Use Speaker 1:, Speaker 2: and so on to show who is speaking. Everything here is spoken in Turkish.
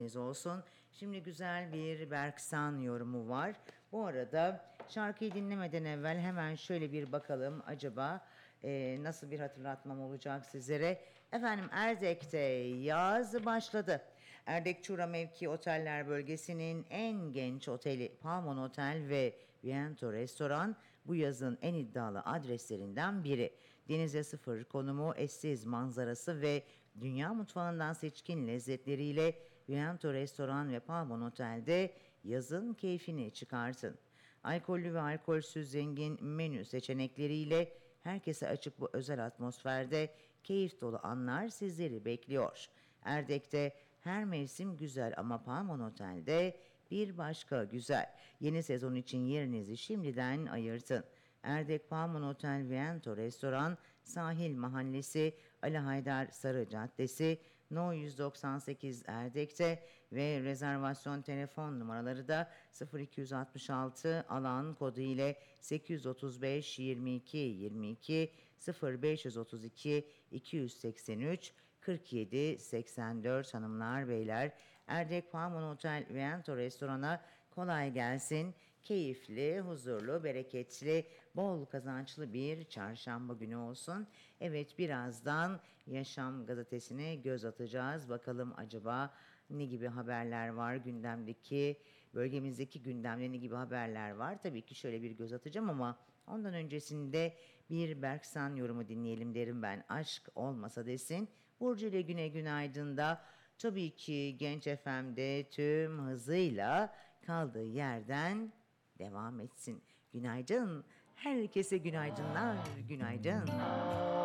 Speaker 1: olsun. Şimdi güzel bir Berksan yorumu var. Bu arada şarkıyı dinlemeden evvel hemen şöyle bir bakalım acaba nasıl bir hatırlatmam olacak sizlere. Efendim Erdek'te yaz başladı. Erdek Çura Mevki Oteller Bölgesi'nin en genç oteli Palmon Otel ve Viento Restoran bu yazın en iddialı adreslerinden biri. Denize sıfır konumu, eşsiz manzarası ve dünya mutfağından seçkin lezzetleriyle Viento Restoran ve Palmon Otel'de yazın keyfini çıkartın. Alkollü ve alkolsüz zengin menü seçenekleriyle herkese açık bu özel atmosferde keyif dolu anlar sizleri bekliyor. Erdek'te her mevsim güzel ama Palmon Otel'de bir başka güzel. Yeni sezon için yerinizi şimdiden ayırtın. Erdek Palmon Otel Viento Restoran, Sahil Mahallesi, Ali Haydar Sarı Caddesi, No 198 Erdek'te ve rezervasyon telefon numaraları da 0266 alan kodu ile 835 22 22 0532 283 47 84 hanımlar beyler. Erdek Palmon Otel Viento Restoran'a kolay gelsin. Keyifli, huzurlu, bereketli, bol kazançlı bir çarşamba günü olsun. Evet, birazdan Yaşam Gazetesi'ne göz atacağız. Bakalım acaba ne gibi haberler var gündemdeki, bölgemizdeki gündemde ne gibi haberler var? Tabii ki şöyle bir göz atacağım ama ondan öncesinde bir Berksan yorumu dinleyelim derim ben. Aşk olmasa desin. Burcu ile Güne Günaydın'da tabii ki Genç FM'de tüm hızıyla kaldığı yerden devam etsin. Günaydın. Herkese günaydınlar. Günaydın.